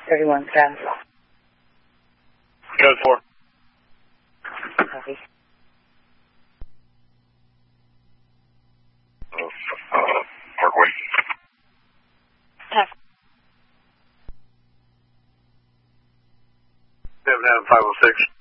31 Travis. Code 4. Copy. Parkway. Pass. 79506.